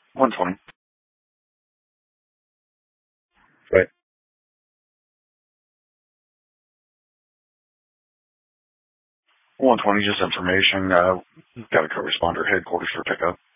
120. Right. 120, just information. Got a co-responder headquarters for pickup.